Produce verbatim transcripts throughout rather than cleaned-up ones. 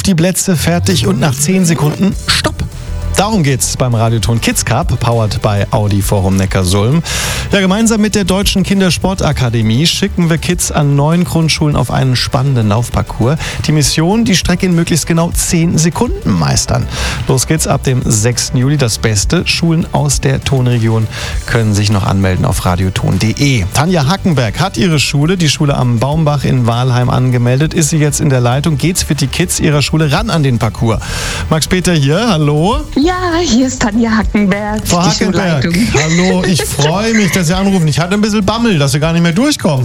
auf die Plätze, fertig und nach zehn Sekunden Stopp. Darum geht's beim Radioton Kids Cup, powered by Audi Forum Neckarsulm. Ja, gemeinsam mit der Deutschen Kindersportakademie schicken wir Kids an neun Grundschulen auf einen spannenden Laufparcours. Die Mission, die Strecke in möglichst genau zehn Sekunden meistern. Los geht's ab dem sechsten Juli. Das Beste, Schulen aus der Tonregion können sich noch anmelden auf radioton punkt de. Tanja Hackenberg hat ihre Schule, die Schule am Baumbach in Wahlheim, angemeldet. Ist sie jetzt in der Leitung? Geht's für die Kids ihrer Schule ran an den Parcours? Max Peter hier, hallo. Ja, hier ist Tanja Hackenberg. Frau Hackenberg, hallo, ich freue mich, dass Sie anrufen. Ich hatte ein bisschen Bammel, dass Sie gar nicht mehr durchkommen.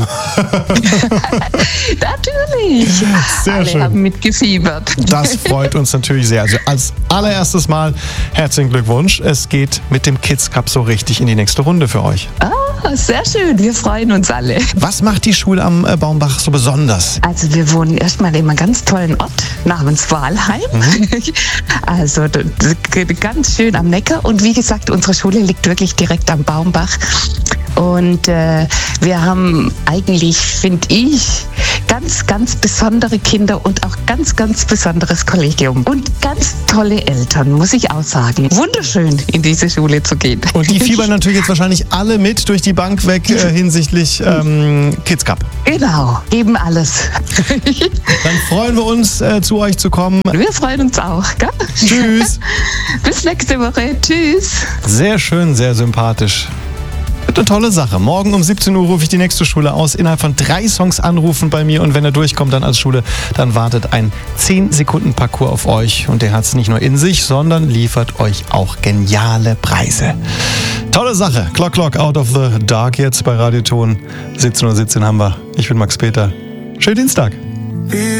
Natürlich. Sehr Alle schön. haben mitgefiebert. Das freut uns natürlich sehr. Also als allererstes Mal herzlichen Glückwunsch. Es geht mit dem Kids Cup so richtig in die nächste Runde für euch. Ah, sehr schön. Wir freuen uns alle. Was macht die Schule am äh, Baumbach so besonders? Also wir wohnen erstmal in einem ganz tollen Ort namens Wahlheim. Mhm. Also d- d- ganz schön am Neckar. Und wie gesagt, unsere Schule liegt wirklich direkt am Baumbach. Und äh, wir haben eigentlich, finde ich, ganz, ganz besondere Kinder und auch ganz, ganz besonderes Kollegium. Und ganz tolle Eltern, muss ich auch sagen. Wunderschön, in diese Schule zu gehen. Und die fiebern natürlich jetzt wahrscheinlich alle mit durch die Bank weg äh, hinsichtlich ähm, Kids Cup. Genau, geben alles. Dann freuen wir uns, äh, zu euch zu kommen. Wir freuen uns auch. Gell? Tschüss. Bis nächste Woche. Tschüss. Sehr schön, sehr sympathisch. Eine tolle Sache. Morgen um siebzehn Uhr rufe ich die nächste Schule aus. Innerhalb von drei Songs anrufen bei mir. Und wenn er durchkommt dann als Schule, dann wartet ein zehn Sekunden Parcours auf euch. Und der hat es nicht nur in sich, sondern liefert euch auch geniale Preise. Tolle Sache. Clock, Clock, Out of the Dark jetzt bei Radioton. siebzehn Uhr siebzehn haben wir. Ich bin Max Peter. Schönen Dienstag.